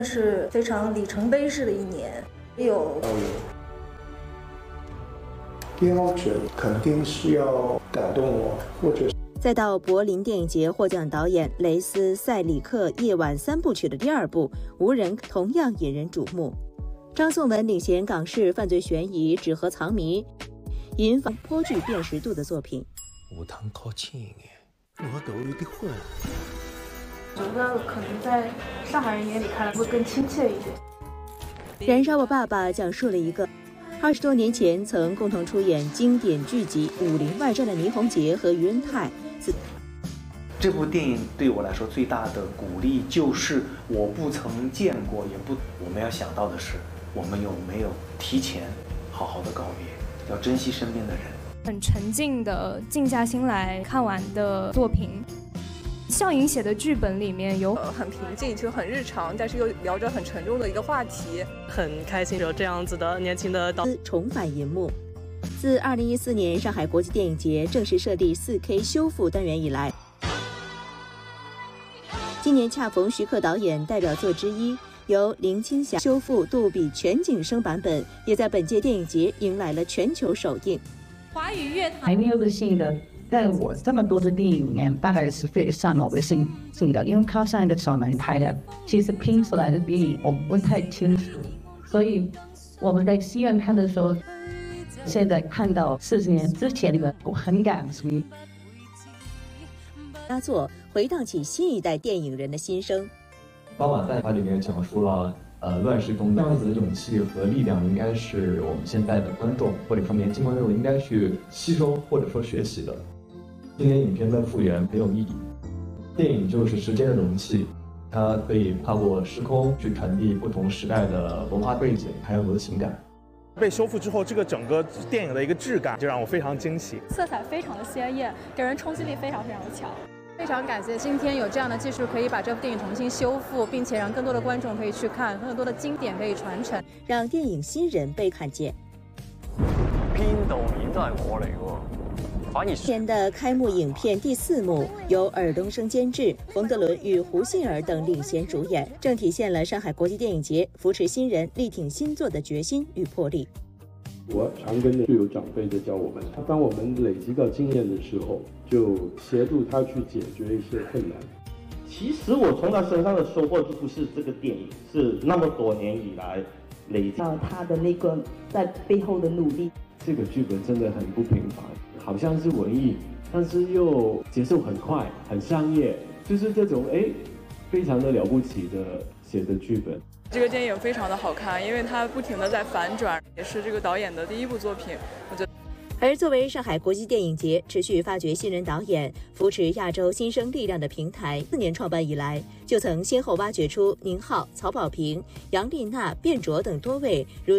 是非常里程碑式的一年，有标准肯定是要感动我，或者再到柏林电影节获奖导演雷斯·塞里克《夜晚三部曲》的第2部《无人》同样引人瞩目。张颂文领衔港式犯罪悬疑《纸盒藏谜》，引发颇具辨识度的作品。 有通靠近一点，我狗有点混。 觉得可能在上海人眼里看来会更亲切一点。 燃烧吧爸爸讲述了一个20多年前曾共同出演经典剧集《武林外传》的倪虹洁和于恩泰。 这部电影对我来说最大的鼓励就是我不曾见过，我们要想到的是，我们有没有提前好好的告别，要珍惜身边的人。 很沉静的静下心来看完的作品。笑颖写的剧本里面有很平静，就很日常，但是又聊着很沉重的一个话题， 很开心有这样子的年轻的导重返银幕。自2014年上海国际电影节正式设立 4K 修复单元以来，今年恰逢徐克导演代表作之一，由林青霞修复杜比全景声版本，也在本届电影节迎来了全球首映。 华语乐坛还没有的新的。在我这么多的电影里面，大概是非常有新的，因为靠上的小门拍的，其实拼出来的电影我不太清楚，所以我们在戏院看的时候，现在看到40年之前的，我很感激。 佳作回荡起新一代电影人的心声。 高马在它里面讲述了乱世中这样子的勇气和力量，应该是我们现在的观众或者说年轻观众应该去吸收或者说学习的。今年影片的复原没有意义，电影就是时间的容器，它可以跨过时空去传递不同时代的文化背景还有我的情感。 被修复之后，这个整个电影的一个质感就让我非常惊喜， 色彩非常的鲜艳，给人冲击力非常非常的强。 非常感谢今天有这样的技术可以把这部电影重新修复，并且让更多的观众可以去看，更多的经典可以传承， 让电影新人被看见。 編導演都係我嚟喎。 今天的开幕影片第4幕由尔冬升监制，冯德伦与胡杏儿等领衔主演，正体现了上海国际电影节扶持新人、力挺新作的决心与魄力。 我常跟着就有长辈在教我们，当我们累积到经验的时候，就协助他去解决一些困难。 其实我从他身上的收获就不是这个电影，是那么多年以来累积到他的那个在背后的努力。 这个剧本真的很不平凡，好像是文艺，但是又节奏很快，很商业，就是这种非常的了不起的写的剧本。 这个电影非常的好看，因为它不停的在反转，也是这个导演的第1部作品，我觉得。 而作为上海国际电影节持续发掘新人导演、扶持亚洲新生力量的平台，4年创办以来，就曾先后挖掘出宁浩、曹保平、杨丽娜、卞卓等多位如